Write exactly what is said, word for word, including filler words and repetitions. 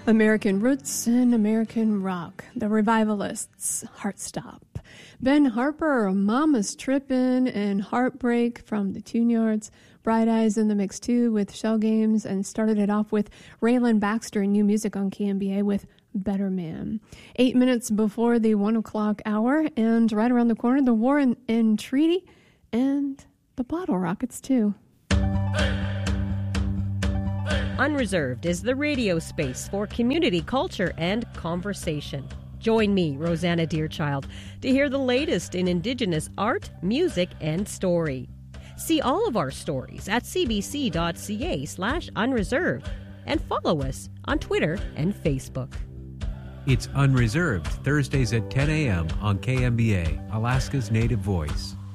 American Roots and American Rock, The Revivalists, Heartstop. Ben Harper, Mama's Trippin', and Heartbreak from the Tune Yards. Bright Eyes in the mix too with Shell Games, and started it off with Raylan Baxter and new music on K M B A with Better Man. Eight minutes before the one o'clock hour, and right around the corner, the War and, and Treaty, and the Bottle Rockets too. Unreserved is the radio space for community culture and conversation. Join me, Rosanna Deerchild, to hear the latest in Indigenous art, music, and story. See all of our stories at cbc.ca slash unreserved and follow us on Twitter and Facebook. It's Unreserved, Thursdays at ten a.m. on K M B A, Alaska's Native Voice.